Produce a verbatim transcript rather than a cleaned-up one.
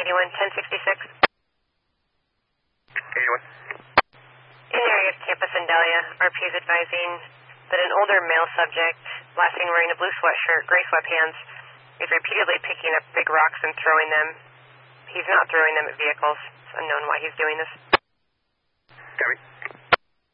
eighty-one, ten sixty-six. eighty-one. In the area of Campus and Dahlia, R P is advising that an older male subject, last seen wearing a blue sweatshirt, gray sweatpants, is repeatedly picking up big rocks and throwing them. He's not throwing them at vehicles. It's unknown why he's doing this. Copy.